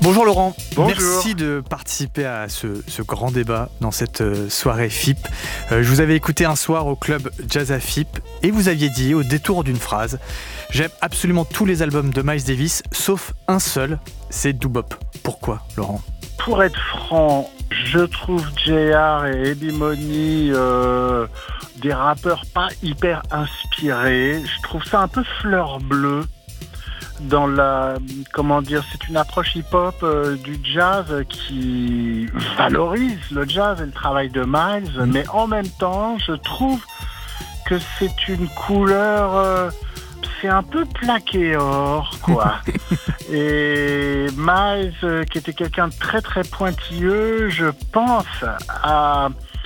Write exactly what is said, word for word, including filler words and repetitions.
Bonjour Laurent, Bonjour. Merci de participer à ce, ce grand débat dans cette euh, soirée F I P. Euh, je vous avais écouté un soir au club Jazz à F I P et vous aviez dit au détour d'une phrase « J'aime absolument tous les albums de Miles Davis sauf un seul, c'est Doo Bop ». Pourquoi Laurent ? Pour être franc, je trouve J R et Eddie Money euh, des rappeurs pas hyper inspirés. Je trouve ça un peu fleur bleue. Dans la, comment dire, c'est une approche hip-hop euh, du jazz qui valorise le jazz et le travail de Miles, mmh. mais en même temps, je trouve que c'est une couleur, euh, c'est un peu plaqué or, quoi. Et Miles, euh, qui était quelqu'un de très très pointilleux, je pense à